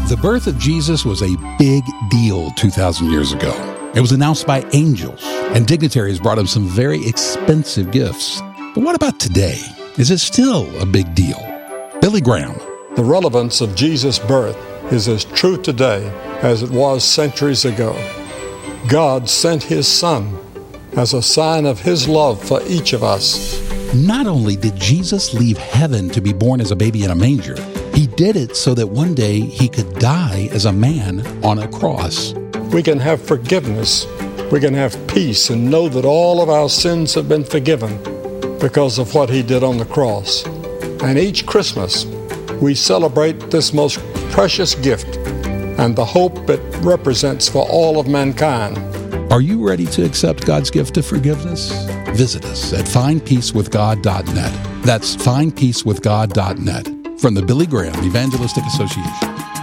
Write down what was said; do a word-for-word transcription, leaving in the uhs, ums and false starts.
The birth of Jesus was a big deal two thousand years ago. It was announced by angels, and dignitaries brought him some very expensive gifts. But what about today? Is it still a big deal? Billy Graham. The relevance of Jesus' birth is as true today as it was centuries ago. God sent His Son as a sign of His love for each of us. Not only did Jesus leave heaven to be born as a baby in a manger, He did it so that one day He could die as a man on a cross. We can have forgiveness. We can have peace and know that all of our sins have been forgiven because of what He did on the cross. And each Christmas, we celebrate this most precious gift and the hope it represents for all of mankind. Are you ready to accept God's gift of forgiveness? Visit us at find peace with god dot net. That's find peace with god dot net. From the Billy Graham Evangelistic Association.